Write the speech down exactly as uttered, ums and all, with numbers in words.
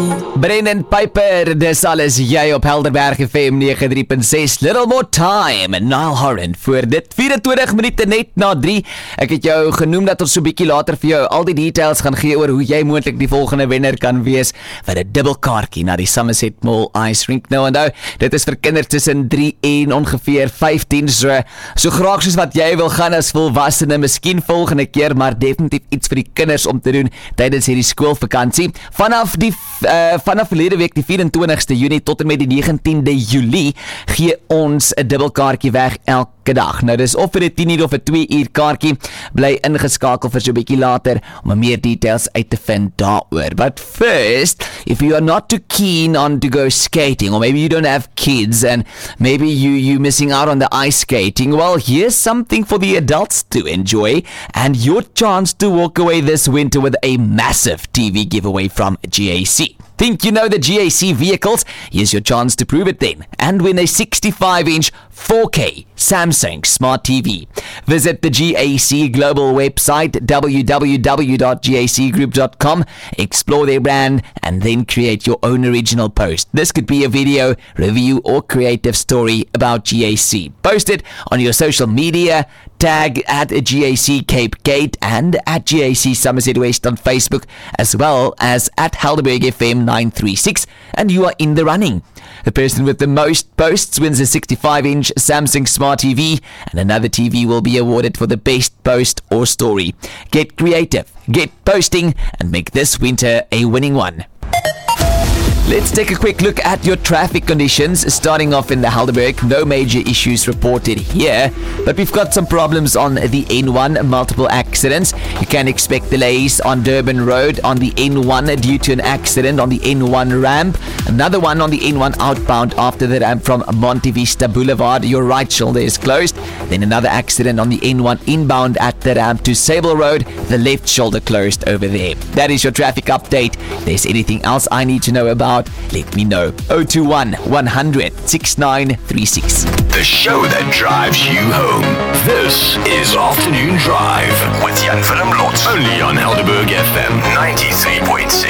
Brendan Piper, dis alles jy op Helderberg F M nege drie punt ses. Little more time, en Niall Horan voor dit vierentwintig minute net na drie. Ek het jou genoem dat ons so bietjie later vir jou al die details gaan gee oor hoe jy moontlik die volgende wenner kan wees vir 'n dubbelkaartjie na die Somerset Mall Ice Rink. Nou onthou, dit is vir kinders tussen drie en ongeveer vyftien, so, so graag soos wat jy wil gaan as volwassene, miskien volgende keer, maar definitief iets vir die kinders om te doen tydens hierdie skoolvakansie. Vanaf die uh, vanaf verlede week die vyf-en-twintigste Junie tot en met die negentiende Julie gee ons 'n dubbelkaartjie weg elke dag. Nou dis of vir 'n tien uur of 'n twee uur kaartjie. Bly ingeskakel vir so 'n bietjie later om meer details uit te vind daaroor. But first, if you are not too keen on to go skating, or maybe you don't have kids and maybe you you missing out on the ice skating, well, here's something for the adults to enjoy and your chance to walk away this winter with a massive T V giveaway from G A C. Think you know the G A C vehicles? Here's your chance to prove it then and win a sixty-five inch four K Samsung Smart T V. Visit the G A C global website w w w dot g a c group dot com, explore their brand and then create your own original post. This could be a video, review or creative story about G A C. Post it on your social media, tag at G A C Cape Gate and at G A C Somerset West on Facebook, as well as at Helderberg F M nine three six, and you are in the running. The person with the most posts wins a sixty-five inch Samsung Smart T V, and another T V will be awarded for the best post or story. Get creative, get posting, and make this winter a winning one. Let's take a quick look at your traffic conditions. Starting off in the Helderberg, no major issues reported here, but we've got some problems on the N one, multiple accidents. You can expect delays on Durban Road on the N one due to an accident on the N one ramp. Another one on the N one outbound after the ramp from Monte Vista Boulevard. Your right shoulder is closed. Then another accident on the N one inbound at the ramp to Sable Road. The left shoulder closed over there. That is your traffic update. If there's anything else I need to know about, let me know. zero two one, one hundred, sixty-nine thirty-six. The show that drives you home. This is Afternoon Drive with Jan Willem Lot. Only on Helderberg F M ninety-three point six.